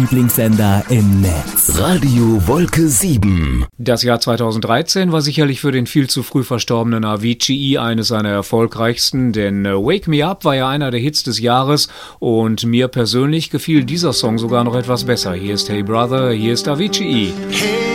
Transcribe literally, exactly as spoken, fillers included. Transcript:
Lieblingssender im Netz. Radio Wolke sieben. Das Jahr zweitausenddreizehn war sicherlich für den viel zu früh verstorbenen Avicii eines seiner erfolgreichsten, denn Wake Me Up war ja einer der Hits des Jahres und mir persönlich gefiel dieser Song sogar noch etwas besser. Hier ist Hey Brother, hier ist Avicii. Hey